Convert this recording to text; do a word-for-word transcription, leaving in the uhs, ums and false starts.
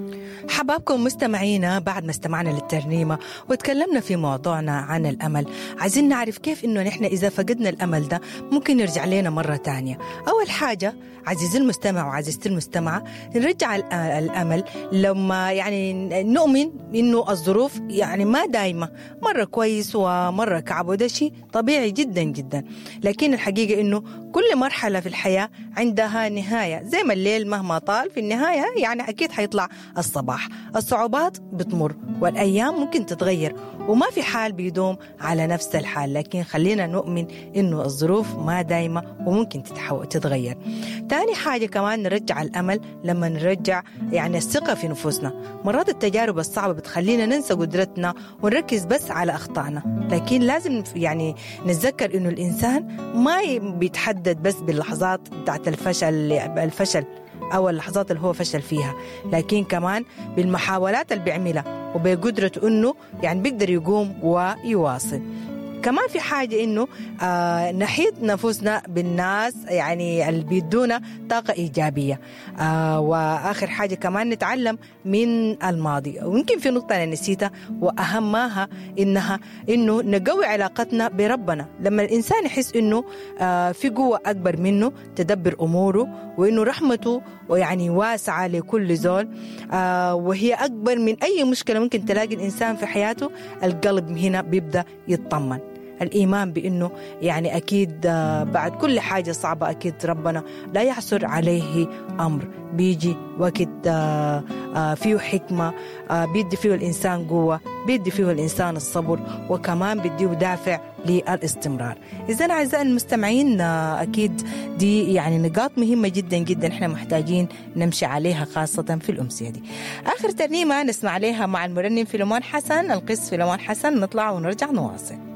حبابكم مستمعينا، بعد ما استمعنا للترنيمة وتكلمنا في موضوعنا عن الأمل، عايزين نعرف كيف إنه نحن إذا فقدنا الأمل ده ممكن يرجع لنا مرة تانية. أول حاجة عزيزي المستمع وعزيزتي المستمعة، نرجع الأمل لما يعني نؤمن إنه الظروف يعني ما دايمة مرة كويس ومرة كعب، وده شيء طبيعي جدا جدا. لكن الحقيقة إنه كل مرحلة في الحياة عندها نهاية، زي ما الليل مهما طال في النهاية يعني أكيد حيطلع الصباح. الصعوبات بتمر والأيام ممكن تتغير، وما في حال بيدوم على نفس الحال، لكن خلينا نؤمن إنه الظروف ما دايمة وممكن تتحول تتغير. تاني حاجة كمان نرجع الأمل لما نرجع يعني الثقة في نفوسنا. مرات التجارب الصعبة بتخلينا ننسى قدرتنا ونركز بس على أخطائنا، لكن لازم يعني نتذكر إنه الإنسان ما بيتحدد بس باللحظات بتاعت الفشل الفشل أو اللحظات اللي هو فشل فيها، لكن كمان بالمحاولات اللي بيعملها وبقدرته إنه يعني بيقدر يقوم ويواصل. كمان في حاجة إنه آه نحيط نفوسنا بالناس يعني اللي بيدونا طاقة إيجابية. آه وآخر حاجة كمان نتعلم من الماضي. ويمكن في نقطة أنا نسيتها وأهمها إنها إنه نقوي علاقتنا بربنا. لما الإنسان يحس إنه آه في قوة أكبر منه تدبر أموره، وإنه رحمته ويعني واسعة لكل زول، آه وهي أكبر من أي مشكلة ممكن تلاقي الإنسان في حياته، القلب هنا بيبدأ يطمن. الإيمان بأنه يعني أكيد بعد كل حاجة صعبة أكيد ربنا لا يعسر عليه أمر، بيجي وقت فيه حكمة، بيدي فيه الإنسان قوة، بيدي فيه الإنسان الصبر، وكمان بيديه دافع للاستمرار. إذن أعزائي المستمعين، أكيد دي يعني نقاط مهمة جدا جدا إحنا محتاجين نمشي عليها، خاصة في الأمسية دي. آخر ترنيمة نسمع عليها مع المرنم فيلمون حسن، القس فيلمون حسن، نطلع ونرجع نواصل.